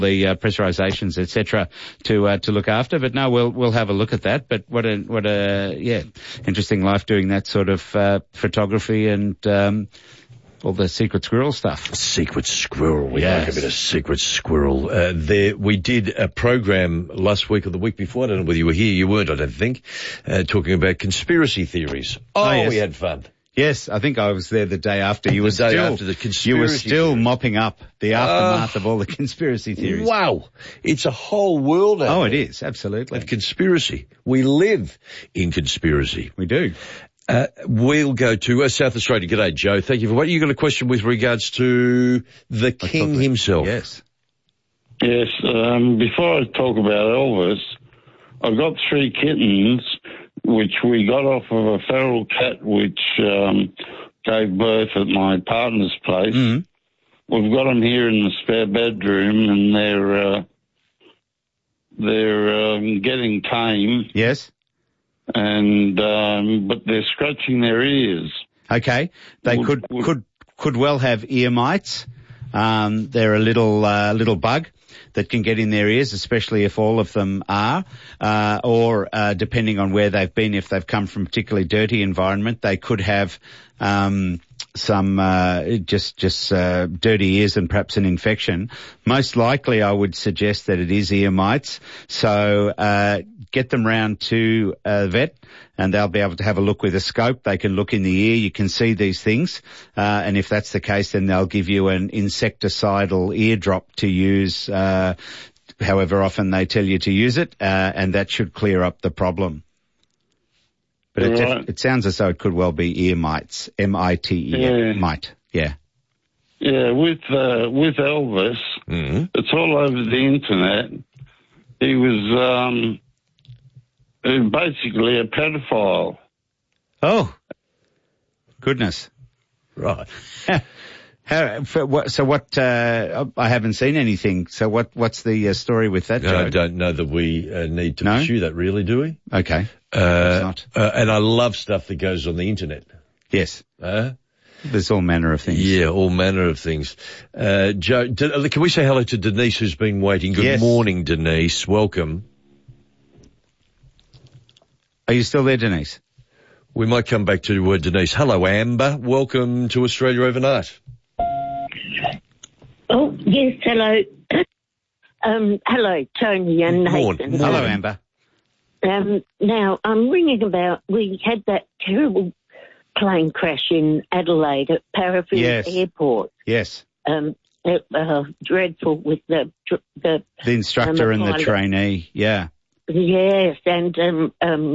the pressurizations, etc., to look after. But no, we'll have a look at that. But what a interesting life doing that sort of photography and all the secret squirrel stuff. Secret squirrel. We like a bit of secret squirrel. We did a program last week or the week before. I don't know whether you were here. You weren't, I don't think, talking about conspiracy theories. Yes. We had fun. Yes, I think I was there the day after. You were still mopping up the aftermath of all the conspiracy theories. Wow. It's a whole world out there. It is, absolutely. Of conspiracy. We live in conspiracy. We do. We'll go to South Australia. G'day, Joe. Thank you for waiting. You got a question with regards to the king himself? Yes. Yes. Before I talk about Elvis, I've got 3 kittens which we got off of a feral cat which gave birth at my partner's place. Mm. We've got them here in the spare bedroom, and they're getting tame. Yes. Mm. And but they're scratching their ears. Okay, they could well have ear mites. They're a little bug that can get in their ears, especially if all of them are, or depending on where they've been. If they've come from a particularly dirty environment, they could have some dirty ears and perhaps an infection. Most likely, I would suggest that it is ear mites. So get them round to a vet, and they'll be able to have a look with a scope. They can look in the ear. You can see these things. And if that's the case, then they'll give you an insecticidal ear drop to use, however often they tell you to use it, and that should clear up the problem. But it sounds as though it could well be ear mites, M-I-T-E, mite, yeah. Yeah, with Elvis, it's all over the internet. He was basically a pedophile. Oh, goodness. Right. I haven't seen anything. So what's the story with that, Joe? I don't know that we need to pursue that, really, do we? Okay. And I love stuff that goes on the internet. Yes. There's all manner of things. Yeah, all manner of things. Joe, can we say hello to Denise, who's been waiting? Good morning, Denise. Welcome. Are you still there, Denise? We might come back to Denise. Hello, Amber. Welcome to Australia Overnight. Oh, yes, hello. Hello, Tony and Nathan. Hello, Amber. Now, I'm ringing about, we had that terrible plane crash in Adelaide at Parafield Airport. Yes. Dreadful with the instructor and the trainee, yeah. Yes, and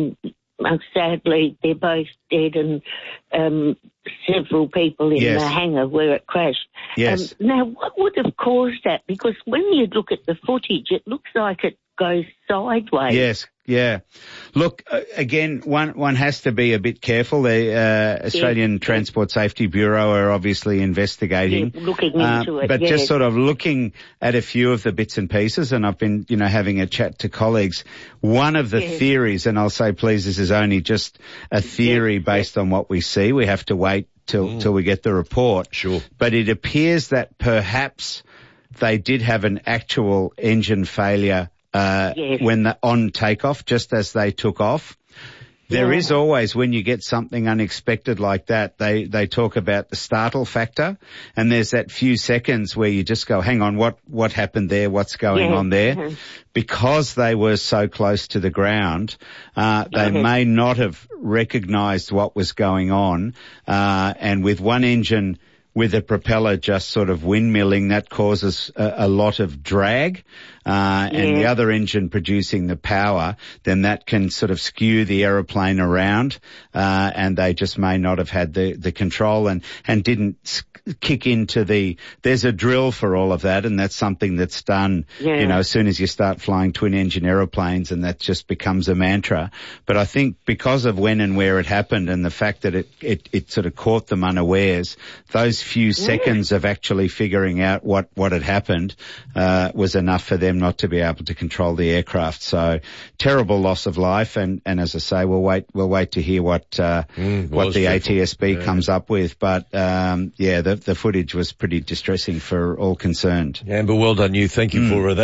sadly they're both dead, and several people in the hangar where it crashed. Yes. Now, what would have caused that? Because when you look at the footage, it looks like it goes sideways. Yes. Yeah. Look, again, one has to be a bit careful. The Australian Transport Safety Bureau are obviously investigating. Yeah, looking into it, but just sort of looking at a few of the bits and pieces, and I've been, having a chat to colleagues. One of the theories, and I'll say, please, this is only just a theory based on what we see. We have to wait till we get the report. Sure. But it appears that perhaps they did have an actual engine failure when on takeoff, just as they took off. There is always, when you get something unexpected like that, they talk about the startle factor, and there's that few seconds where you just go, hang on, what happened there? What's going on there? Because they were so close to the ground, they may not have recognized what was going on, and with one engine with a propeller just sort of windmilling, that causes a lot of drag, and the other engine producing the power, then that can sort of skew the aeroplane around, and they just may not have had the control and didn't kick into there's a drill for all of that, and that's something that's done, as soon as you start flying twin engine aeroplanes, and that just becomes a mantra. But I think because of when and where it happened, and the fact that it sort of caught them unawares, those few seconds of actually figuring out what had happened was enough for them not to be able to control the aircraft. So terrible loss of life, and as I say, we'll wait to hear what the ATSB comes up with. But the footage was pretty distressing for all concerned. Amber, well done you. Thank you for that.